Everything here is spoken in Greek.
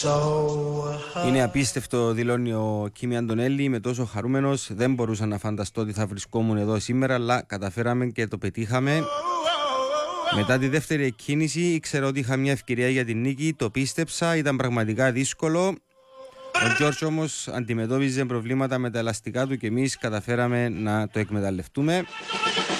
Είναι απίστευτο, δηλώνει ο Κίμι Αντωνέλη. Είμαι τόσο χαρούμενος. Δεν μπορούσα να φανταστώ ότι θα βρισκόμουν εδώ σήμερα, αλλά καταφέραμε και το πετύχαμε. Μετά τη δεύτερη εκκίνηση ήξερα ότι είχα μια ευκαιρία για την νίκη. Το πίστεψα, ήταν πραγματικά δύσκολο. Ο Τζόρτζ όμως αντιμετώπιζε προβλήματα με τα ελαστικά του και εμείς καταφέραμε να το εκμεταλλευτούμε.